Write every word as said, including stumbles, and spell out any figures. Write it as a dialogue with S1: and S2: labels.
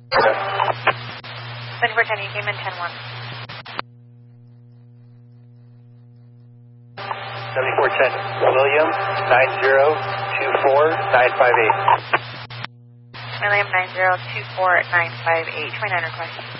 S1: seventy-four ten, you came in ten one.
S2: seventy-four ten, William, nine zero two four nine five eight.
S1: William, nine zero two four nine five eight, twenty-nine request.